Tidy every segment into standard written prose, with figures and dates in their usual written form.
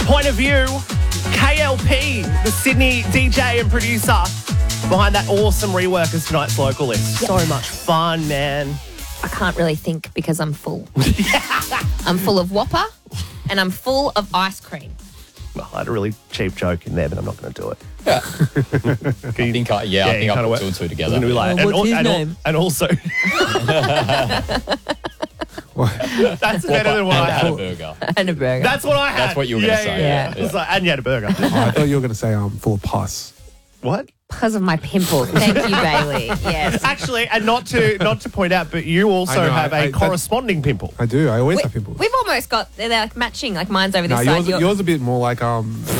Point of View, KLP, the Sydney DJ and producer behind that awesome rework of tonight's local list. So much fun, man. I can't really think because I'm full. I'm full of Whopper and I'm full of ice cream. Well, I had a really cheap joke in there, but I'm not going to do it. I think I put two and two together. Be like, what's his name? And also, that's better than what I had a had. burger. And a burger. That's what I had. That's what you were going to say. yeah. It's like, and you had a burger. I thought you were going to say full of pus. What? Because of my pimples. Thank you, Bailey. Yes. Actually, and not to point out, but you also I know, have a I- corresponding pimple. I do. I always have pimples. We've almost got, they're like matching. Like mine's over No, this side. yours a bit more like I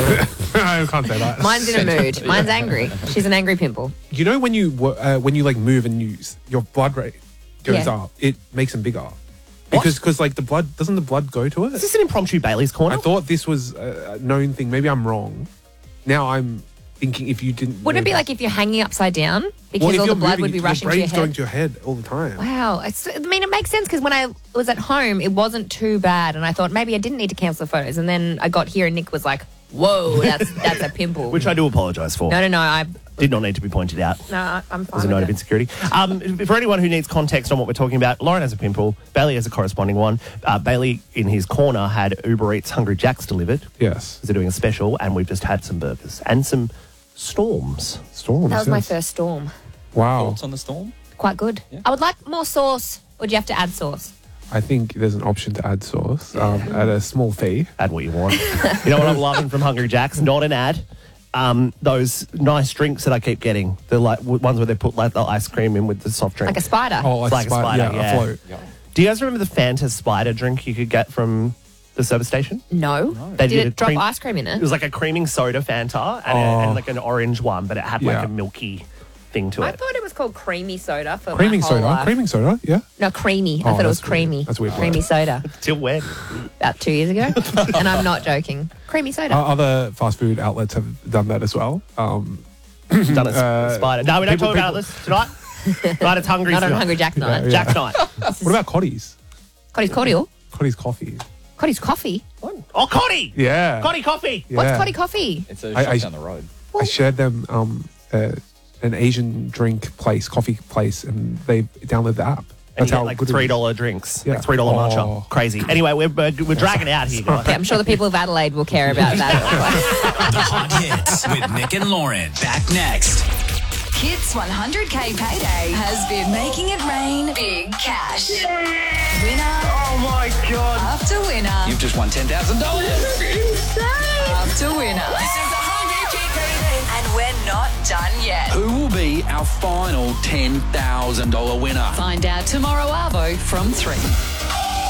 can't say that. Mine's in a mood. Mine's angry. She's an angry pimple. You know when you like move and your blood rate goes Yeah. up, it makes them bigger. Because like the blood doesn't the blood go to Is it? this an impromptu Bailey's Corner? I thought this was a known thing. Maybe I'm wrong. Now I'm thinking if you didn't. Wouldn't it be know like if you're hanging upside down? that- Because Well, if all the you're blood moving, would be rushing your to your brain's going head. to your head all the time. Wow. I mean, it makes sense because when I was at home, it wasn't too bad. And I thought maybe I didn't need to cancel the photos. And then I got here and Nick was like, whoa, that's a pimple. Which I do apologise for. No, I Did not need to be pointed out. I'm fine As a note with of it. insecurity. For anyone who needs context on what we're talking about, Lauren has a pimple. Bailey has a corresponding one. Bailey, in his corner, had Uber Eats Hungry Jacks delivered. Yes. They're doing a special, and we've just had some burgers and some storms. Storms. That was my yes. first storm. Wow. Thoughts on the storm? Quite good. I would like more sauce. Or do you have to add sauce? I think there's an option to add sauce at a small fee. Add what you want. You know what I'm loving from Hungry Jacks? Not an ad. Those nice drinks that I keep getting. The like ones where they put like the ice cream in with the soft drink. Like a spider. Oh, like, Like a spider, yeah. a float. Do you guys remember the Fanta Spider drink you could get from the service station? No. They Did a it drop cream- ice cream in It it? was like a creaming soda Fanta and like an orange one, but it had like Yeah. a milky thing to I it. thought it was called creamy soda for Creaming my whole soda. life. Creaming soda, yeah. No, creamy. I Oh, thought it was that's weird. creamy. That's a weird Creamy word. soda. Till when? About 2 years ago. And I'm not joking. Creamy soda. Other fast food outlets have done that as well. Done a spider. No, we don't talk about this tonight. Tonight it's hungry. not on tonight. Hungry Jack night. Yeah. Jack's night. What about Cotties? Coddy's cordial. Cotties coffee. Coddy's coffee. Oh, Coddy! Yeah. Coddy coffee! Yeah. What's Coddy coffee? It's a I- shop I- down the road. I shared them an Asian drink place, coffee place, and they downloaded the app. And you get like good it is. $3 drinks. Yeah. Like $3 matcha. Oh. Crazy. Anyway, we're dragging it out here, guys. Yeah, I'm sure the people of Adelaide will care about that. The Hot Hits with Nick and Lauren. Back next. Kids 100K Payday has been making it rain big cash. Winner Oh my God. after winner You've just won $10,000. after winner. This is the 100K Payday. And we're not done yet. Who will be our final $10,000 winner? Find out tomorrow, Arvo, from 3.